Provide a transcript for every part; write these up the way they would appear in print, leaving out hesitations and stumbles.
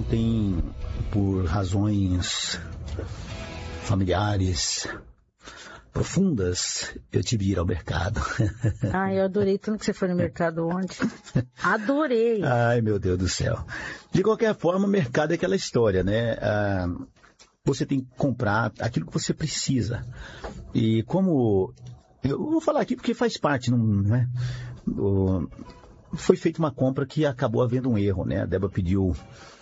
ontem, por razões familiares profundas, eu tive de ir ao mercado. Eu adorei tanto que você foi no mercado ontem. Adorei. Ai, meu Deus do céu. De qualquer forma, o mercado é aquela história, né? Você tem que comprar aquilo que você precisa. E como... Eu vou falar aqui porque faz parte, não é? Foi feita uma compra que acabou havendo um erro, né? A Débora pediu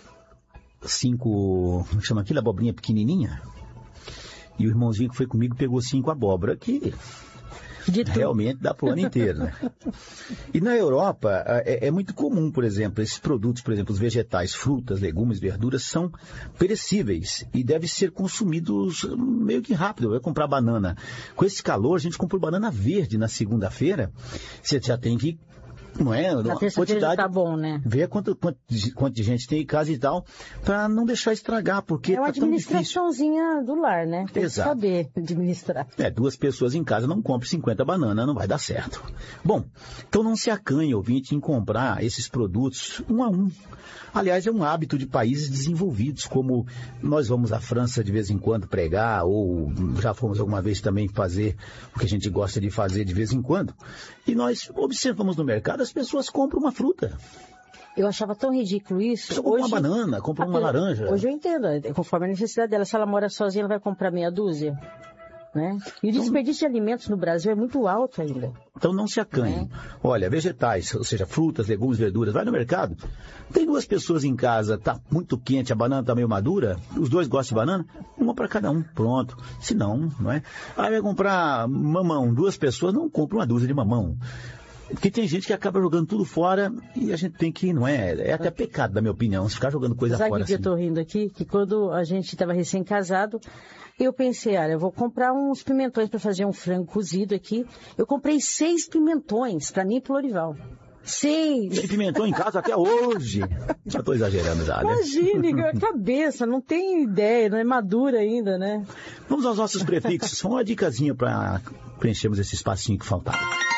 5... Como chama aquilo? Abobrinha pequenininha. E o irmãozinho que foi comigo pegou 5 abóbora, que realmente dá para o ano inteiro, né? E na Europa é muito comum, por exemplo, esses produtos, por exemplo, os vegetais, frutas, legumes, verduras, são perecíveis e devem ser consumidos meio que rápido. Vai comprar banana. Com esse calor, a gente comprou banana verde na segunda-feira, você já tem que... Não é? Na terça-feira tá bom, né? Ver quanto de gente tem em casa e tal, para não deixar estragar, porque é uma tá tão difícil. administraçãozinha do lar, né? Tem Exato. que saber administrar. 2 pessoas em casa, não compre 50 bananas, não vai dar certo. Bom, então não se acanhe, ouvinte, em comprar esses produtos um a um. Aliás, é um hábito de países desenvolvidos, como nós vamos à França de vez em quando pregar, ou já fomos alguma vez também fazer o que a gente gosta de fazer de vez em quando. E nós observamos no mercado, as pessoas compram uma fruta. Eu achava tão ridículo isso. Você compra uma banana, compra uma laranja. Hoje eu entendo, conforme a necessidade dela. Se ela mora sozinha, ela vai comprar meia dúzia. Né? E o desperdício de alimentos no Brasil é muito alto ainda. Então não se acanhe. Olha, vegetais, ou seja, frutas, legumes, verduras, vai no mercado. Tem 2 pessoas em casa, tá muito quente, a banana tá meio madura, os 2 gostam de banana, uma para cada um, pronto. Se não, não é? Aí vai comprar mamão, 2 pessoas, não compra uma dúzia de mamão. Porque tem gente que acaba jogando tudo fora e a gente tem que, não é? É até pecado, na minha opinião, se ficar jogando coisa fora. Sabe o que eu tô rindo aqui? Que quando a gente estava recém-casado, eu pensei, olha, eu vou comprar uns pimentões para fazer um frango cozido aqui. Eu comprei 6 pimentões para mim e pro Lorival. 6! Tem pimentão em casa até hoje. Já estou exagerando já, né? Imagine, a cabeça, não tem ideia, não é madura ainda, né? Vamos aos nossos prefixos. Só uma dicasinha para preenchermos esse espacinho que faltava.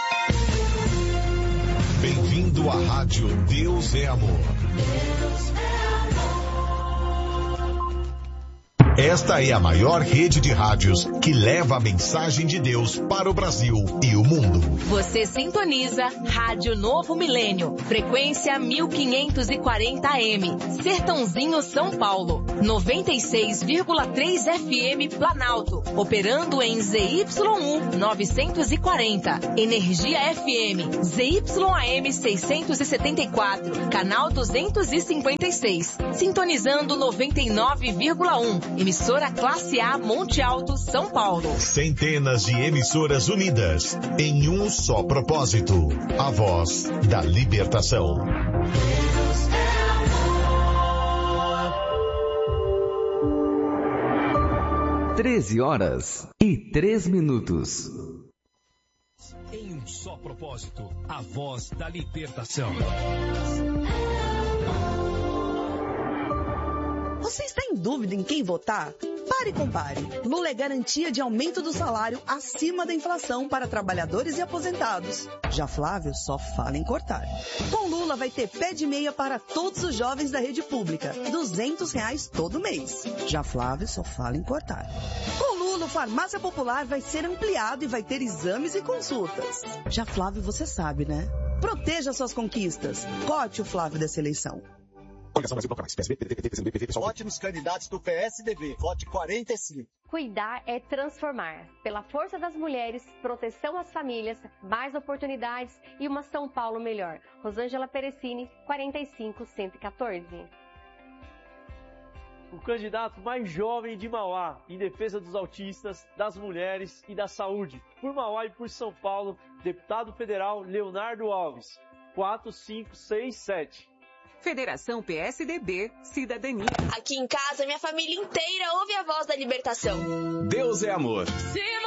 Bem-vindo à Rádio Deus é Amor. Esta é a maior rede de rádios que leva a mensagem de Deus para o Brasil e o mundo. Você sintoniza Rádio Novo Milênio, frequência 1540 AM, Sertãozinho, São Paulo, 96,3 FM Planalto, operando em ZYU 940, Energia FM, ZYAM 674, canal 256, sintonizando 99,1. Emissora Classe A Monte Alto, São Paulo. Centenas de emissoras unidas em um só propósito. A voz da libertação. 13h03. Em um só propósito. A voz da libertação. Você está em dúvida em quem votar? Pare e compare. Lula é garantia de aumento do salário acima da inflação para trabalhadores e aposentados. Já Flávio só fala em cortar. Com Lula vai ter pé de meia para todos os jovens da rede pública. R$200 todo mês. Já Flávio só fala em cortar. Com Lula, o Farmácia Popular vai ser ampliado e vai ter exames e consultas. Já Flávio, você sabe, né? Proteja suas conquistas. Corte o Flávio dessa eleição. Vote nos candidatos do PSDB. Vote 45. Cuidar é transformar. Pela força das mulheres, proteção às famílias, mais oportunidades e uma São Paulo melhor. Rosângela Perecini, 45114. O candidato mais jovem de Mauá, em defesa dos autistas, das mulheres e da saúde. Por Mauá e por São Paulo, deputado federal Leonardo Alves, 4567. Federação PSDB, Cidadania. Aqui em casa, minha família inteira ouve a voz da libertação. Deus é amor. Sim.